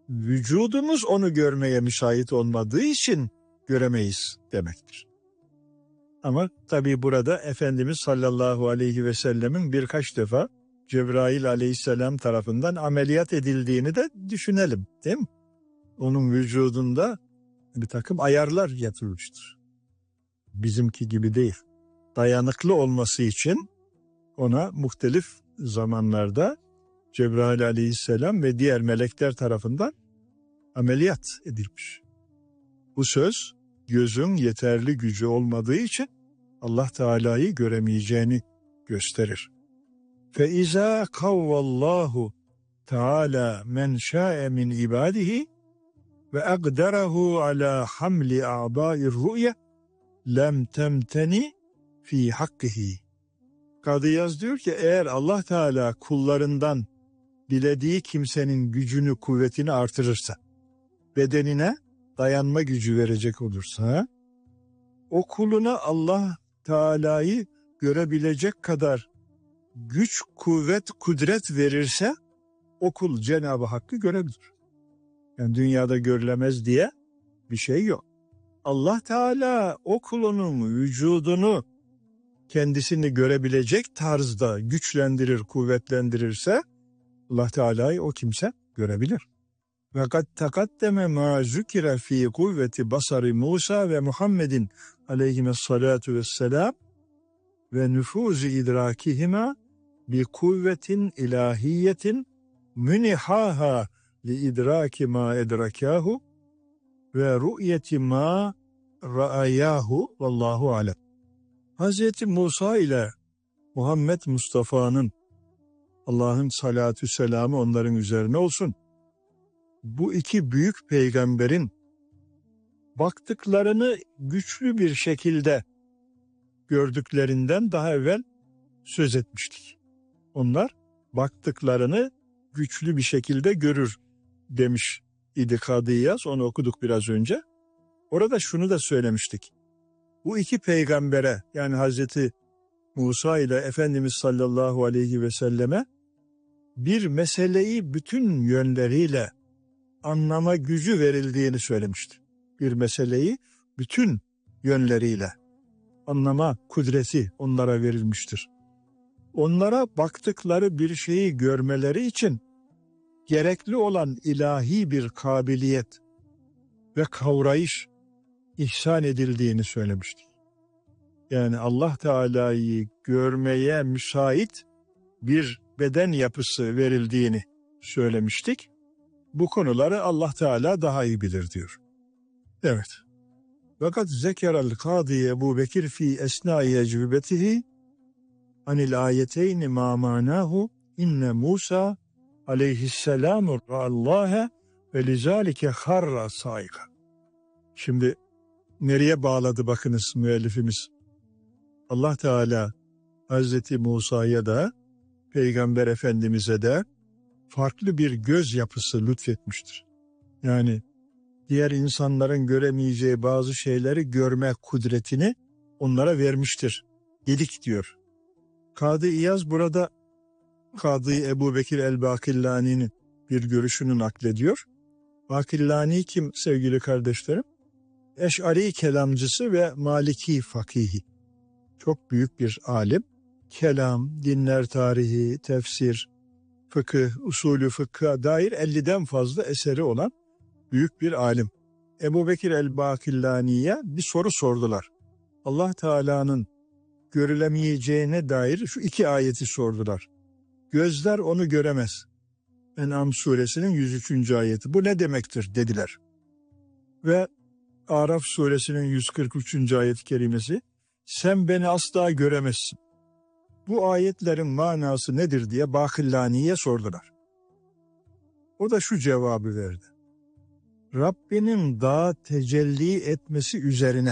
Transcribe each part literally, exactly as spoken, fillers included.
vücudumuz onu görmeye müsait olmadığı için göremeyiz demektir. Ama tabii burada Efendimiz sallallahu aleyhi ve sellemin birkaç defa Cebrail aleyhisselam tarafından ameliyat edildiğini de düşünelim, değil mi? Onun vücudunda bir takım ayarlar yapılmıştır. Bizimki gibi değil. Dayanıklı olması için ona muhtelif zamanlarda Cebrail aleyhisselam ve diğer melekler tarafından ameliyat edilmiş. Bu söz gözün yeterli gücü olmadığı için Allah Teala'yı göremeyeceğini gösterir. فَاِذَا قَوَّ اللّٰهُ تَعَالَى مَنْ شَاءَ مِنْ عِبَادِهِ وَاَقْدَرَهُ عَلَى حَمْلِ اَعْبَاءِ الرُّؤْيَةِ لَمْ تَمْتَنِ ف۪ي حَقِّهِ. Kadı Yaz diyor ki, eğer Allah Teala kullarından dilediği kimsenin gücünü, kuvvetini artırırsa, bedenine dayanma gücü verecek olursa, o kuluna Allah Teala'yı görebilecek kadar güç, kuvvet, kudret verirse, o kul Cenab-ı Hakk'ı görebilir. Yani dünyada görülemez diye bir şey yok. Allah Teala o kulunun vücudunu kendisini görebilecek tarzda güçlendirir, kuvvetlendirirse Allah Teala'yı o kimse görebilir. Ve kad takaddeme ma zükire fi kuvveti basari Musa ve Muhammedin aleyhissalatu vesselam ve nüfuzi idrakihima bi kuvvetin ilahiyetin münihaha li idraki ma edrakahu ve ru'yeti ma ra'ayahu vallahu alem. Hazreti Musa ile Muhammed Mustafa'nın, Allah'ın salatü selamı onların üzerine olsun, bu iki büyük peygamberin baktıklarını güçlü bir şekilde gördüklerinden daha evvel söz etmiştik. Onlar baktıklarını güçlü bir şekilde görür demiş idi Kadı Yaz, onu okuduk biraz önce. Orada şunu da söylemiştik. Bu iki peygambere, yani Hazreti Musa ile Efendimiz sallallahu aleyhi ve selleme bir meseleyi bütün yönleriyle anlama gücü verildiğini söylemişti. Bir meseleyi bütün yönleriyle anlama kudreti onlara verilmiştir. Onlara baktıkları bir şeyi görmeleri için gerekli olan ilahi bir kabiliyet ve kavrayış ihsan edildiğini söylemiştik. Yani Allah Teala'yı görmeye müsait bir beden yapısı verildiğini söylemiştik. Bu konuları Allah Teala daha iyi bilir diyor. Evet. Fakat zekerel Kadı Ebu Bekir fi esnai ecvibetihi anil ayeteyni ma manahu inne Musa aleyhisselamu ra'allâhe ve lizâlike harra saika. Şimdi nereye bağladı bakınız müellifimiz. Allah Teala Hazreti Musa'ya da Peygamber Efendimiz'e de farklı bir göz yapısı lütfetmiştir. Yani diğer insanların göremeyeceği bazı şeyleri görme kudretini onlara vermiştir dedik diyor. Kadı İyaz burada Kadı Ebu Bekir el-Bakillani'nin bir görüşünü naklediyor. Bakillani kim sevgili kardeşlerim? Eş'ari kelamcısı ve Maliki fakihi. Çok büyük bir alim. Kelam, dinler tarihi, tefsir, fıkıh, usulü fıkha dair elliden fazla eseri olan büyük bir alim. Ebu Bekir el-Bakillani'ye bir soru sordular. Allah Teala'nın görülemeyeceğine dair şu iki ayeti sordular. Gözler onu göremez. En'am suresinin yüz üçüncü ayeti. Bu ne demektir dediler. Ve Araf suresinin yüz kırk üçüncü ayet-i kerimesi. Sen beni asla göremezsin. Bu ayetlerin manası nedir diye Bakillani'ye sordular. O da şu cevabı verdi. Rabbinin dağa tecelli etmesi üzerine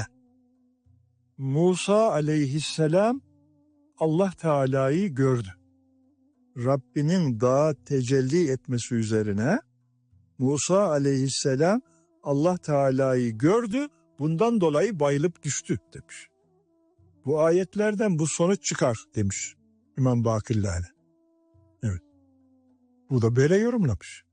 Musa aleyhisselam Allah Teala'yı gördü. Rabbinin dağa tecelli etmesi üzerine Musa aleyhisselam Allah Teala'yı gördü, bundan dolayı bayılıp düştü demiş. Bu ayetlerden bu sonuç çıkar demiş İmam Bakillani. Evet. Bu da böyle yorumlamış.